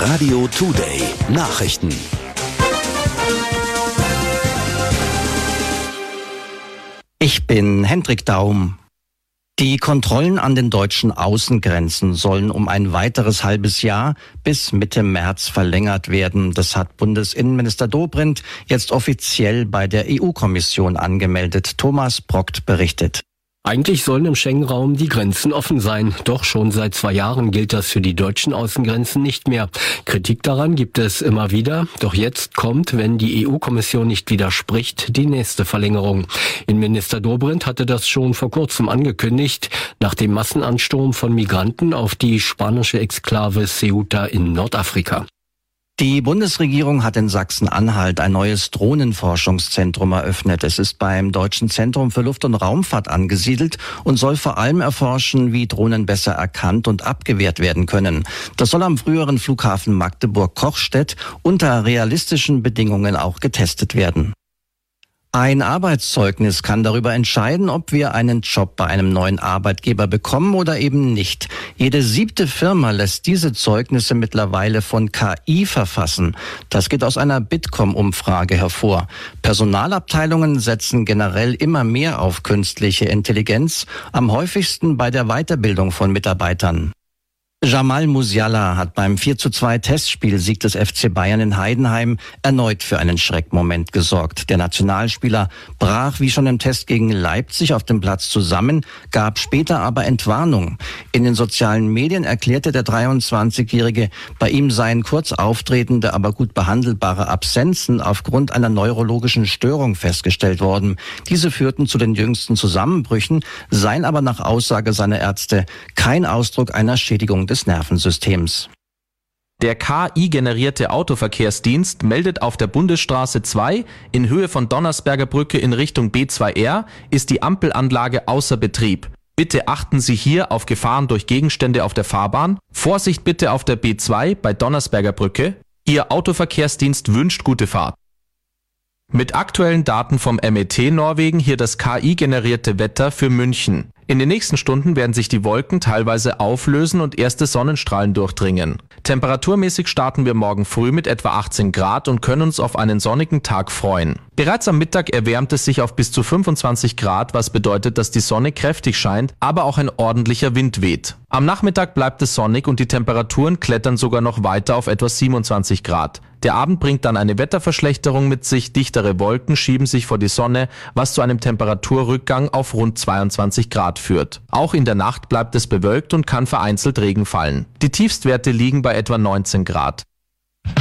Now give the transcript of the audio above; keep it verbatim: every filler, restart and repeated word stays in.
Radio Today Nachrichten. Ich bin Hendrik Daum. Die Kontrollen an den deutschen Außengrenzen sollen um ein weiteres halbes Jahr bis Mitte März verlängert werden. Das hat Bundesinnenminister Dobrindt jetzt offiziell bei der E U-Kommission angemeldet. Thomas Brockt berichtet. Eigentlich sollen im Schengen-Raum die Grenzen offen sein. Doch schon seit zwei Jahren gilt das für die deutschen Außengrenzen nicht mehr. Kritik daran gibt es immer wieder. Doch jetzt kommt, wenn die E U-Kommission nicht widerspricht, die nächste Verlängerung. Innenminister Dobrindt hatte das schon vor kurzem angekündigt, nach dem Massenansturm von Migranten auf die spanische Exklave Ceuta in Nordafrika. Die Bundesregierung hat in Sachsen-Anhalt ein neues Drohnenforschungszentrum eröffnet. Es ist beim Deutschen Zentrum für Luft- und Raumfahrt angesiedelt und soll vor allem erforschen, wie Drohnen besser erkannt und abgewehrt werden können. Das soll am früheren Flughafen Magdeburg-Kochstedt unter realistischen Bedingungen auch getestet werden. Ein Arbeitszeugnis kann darüber entscheiden, ob wir einen Job bei einem neuen Arbeitgeber bekommen oder eben nicht. Jede siebte Firma lässt diese Zeugnisse mittlerweile von K I verfassen. Das geht aus einer Bitkom-Umfrage hervor. Personalabteilungen setzen generell immer mehr auf künstliche Intelligenz, am häufigsten bei der Weiterbildung von Mitarbeitern. Jamal Musiala hat beim vier zu zwei Testspielsieg des F C Bayern in Heidenheim erneut für einen Schreckmoment gesorgt. Der Nationalspieler brach wie schon im Test gegen Leipzig auf dem Platz zusammen, gab später aber Entwarnung. In den sozialen Medien erklärte der dreiundzwanzigjährige, bei ihm seien kurz auftretende, aber gut behandelbare Absenzen aufgrund einer neurologischen Störung festgestellt worden. Diese führten zu den jüngsten Zusammenbrüchen, seien aber nach Aussage seiner Ärzte kein Ausdruck einer Schädigung des Nervensystems. Der K I-generierte Autoverkehrsdienst meldet auf der Bundesstraße zwei in Höhe von Donnersberger Brücke in Richtung B zwei R ist die Ampelanlage außer Betrieb. Bitte achten Sie hier auf Gefahren durch Gegenstände auf der Fahrbahn. Vorsicht bitte auf der B zwei bei Donnersberger Brücke. Ihr Autoverkehrsdienst wünscht gute Fahrt. Mit aktuellen Daten vom M E T Norwegen hier das K I-generierte Wetter für München. In den nächsten Stunden werden sich die Wolken teilweise auflösen und erste Sonnenstrahlen durchdringen. Temperaturmäßig starten wir morgen früh mit etwa achtzehn Grad und können uns auf einen sonnigen Tag freuen. Bereits am Mittag erwärmt es sich auf bis zu fünfundzwanzig Grad, was bedeutet, dass die Sonne kräftig scheint, aber auch ein ordentlicher Wind weht. Am Nachmittag bleibt es sonnig und die Temperaturen klettern sogar noch weiter auf etwa siebenundzwanzig Grad. Der Abend bringt dann eine Wetterverschlechterung mit sich, dichtere Wolken schieben sich vor die Sonne, was zu einem Temperaturrückgang auf rund zweiundzwanzig Grad führt. Auch in der Nacht bleibt es bewölkt und kann vereinzelt Regen fallen. Die Tiefstwerte liegen bei etwa neunzehn Grad.